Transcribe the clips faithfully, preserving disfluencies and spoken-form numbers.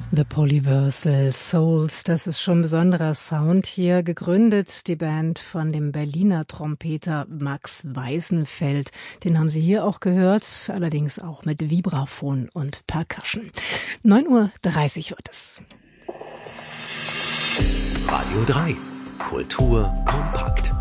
The Polyversal Souls, das ist schon ein besonderer Sound hier. Gegründet die Band von dem Berliner Trompeter Max Weißenfeld. Den haben Sie hier auch gehört, allerdings auch mit Vibraphon und Percussion. neun Uhr dreißig wird es. Radio drei. Kultur kompakt.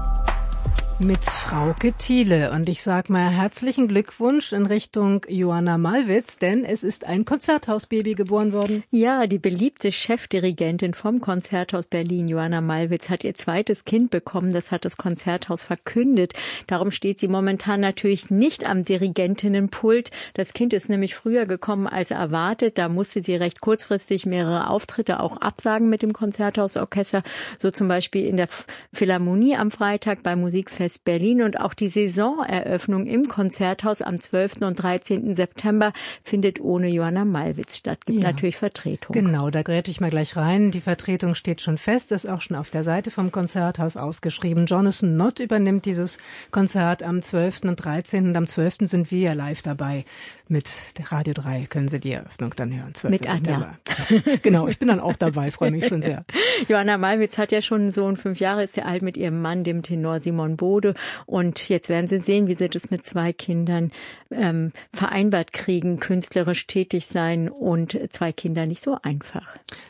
Mit Frauke Thiele. Und ich sag mal herzlichen Glückwunsch in Richtung Joanna Malwitz, denn es ist ein Konzerthausbaby geboren worden. Ja, die beliebte Chefdirigentin vom Konzerthaus Berlin, Joanna Malwitz, hat ihr zweites Kind bekommen. Das hat das Konzerthaus verkündet. Darum steht sie momentan natürlich nicht am Dirigentinnenpult. Das Kind ist nämlich früher gekommen als erwartet. Da musste sie recht kurzfristig mehrere Auftritte auch absagen mit dem Konzerthausorchester. So zum Beispiel in der Philharmonie am Freitag beim Musikfest Berlin, und auch die Saisoneröffnung im Konzerthaus am zwölften und dreizehnten September findet ohne Joanna Malwitz statt. Gibt ja natürlich Vertretung. Genau, da gräte ich mal gleich rein. Die Vertretung steht schon fest, ist auch schon auf der Seite vom Konzerthaus ausgeschrieben. Jonathan Nott übernimmt dieses Konzert am zwölften und dreizehnten und am zwölften sind wir ja live dabei. Mit Radio drei können Sie die Eröffnung dann hören. Mit Anja. Genau, ich bin dann auch dabei, freue mich schon sehr. Joanna Malwitz hat ja schon einen Sohn, fünf Jahre ist sie alt, mit ihrem Mann, dem Tenor Simon Bode. Und jetzt werden Sie sehen, wie Sie das mit zwei Kindern ähm, vereinbart kriegen, künstlerisch tätig sein und zwei Kinder nicht so einfach.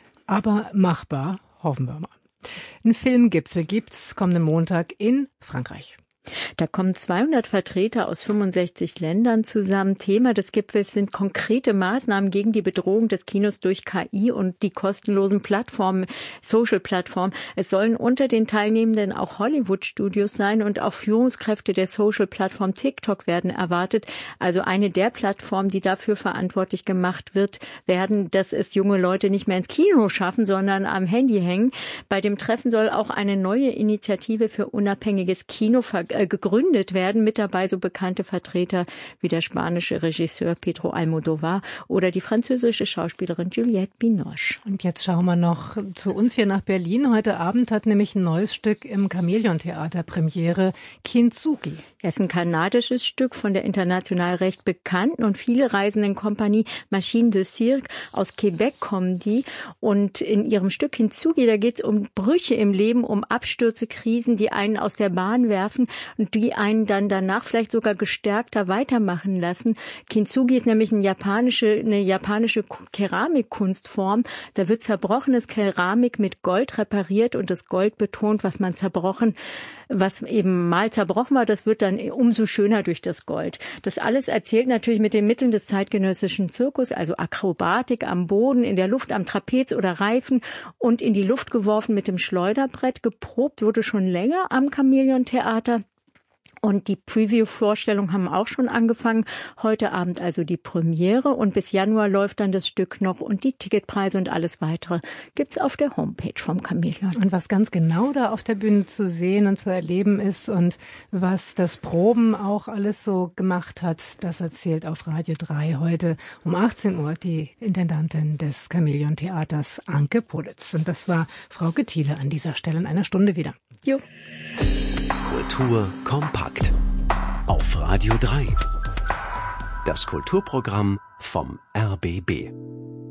Aber machbar, hoffen wir mal. Ein Filmgipfel gibt's kommenden Montag in Frankreich. Da kommen zweihundert Vertreter aus fünfundsechzig Ländern zusammen. Thema des Gipfels sind konkrete Maßnahmen gegen die Bedrohung des Kinos durch K I und die kostenlosen Plattformen, Social-Plattformen. Es sollen unter den Teilnehmenden auch Hollywood-Studios sein und auch Führungskräfte der Social-Plattform TikTok werden erwartet. Also eine der Plattformen, die dafür verantwortlich gemacht wird, werden, dass es junge Leute nicht mehr ins Kino schaffen, sondern am Handy hängen. Bei dem Treffen soll auch eine neue Initiative für unabhängiges Kino ver- gegründet werden. Mit dabei so bekannte Vertreter wie der spanische Regisseur Pedro Almodóvar oder die französische Schauspielerin Juliette Binoche. Und jetzt schauen wir noch zu uns hier nach Berlin. Heute Abend hat nämlich ein neues Stück im Chamäleon-Theater Premiere, Kintsugi. Es ist ein kanadisches Stück von der international recht bekannten und viele reisenden Kompanie Machine de Cirque. Aus Quebec kommen die. Und in ihrem Stück Kintsugi, da geht es um Brüche im Leben, um Abstürze, Krisen, die einen aus der Bahn werfen und die einen dann danach vielleicht sogar gestärkter weitermachen lassen. Kintsugi ist nämlich eine japanische, eine japanische Keramikkunstform. Da wird zerbrochenes Keramik mit Gold repariert und das Gold betont, was man zerbrochen, was eben mal zerbrochen war, das wird dann umso schöner durch das Gold. Das alles erzählt natürlich mit den Mitteln des zeitgenössischen Zirkus, also Akrobatik am Boden, in der Luft, am Trapez oder Reifen und in die Luft geworfen mit dem Schleuderbrett. Geprobt wurde schon länger am Chamäleon-Theater. Und die Preview-Vorstellungen haben auch schon angefangen. Heute Abend also die Premiere und bis Januar läuft dann das Stück noch und die Ticketpreise und alles weitere gibt's auf der Homepage vom Chamäleon. Und was ganz genau da auf der Bühne zu sehen und zu erleben ist und was das Proben auch alles so gemacht hat, das erzählt auf Radio drei heute um achtzehn Uhr die Intendantin des Chamäleon-Theaters, Anke Politz. Und das war Frauke Thiele an dieser Stelle in einer Stunde wieder. Jo. Kultur kompakt. Auf Radio drei. Das Kulturprogramm vom R B B.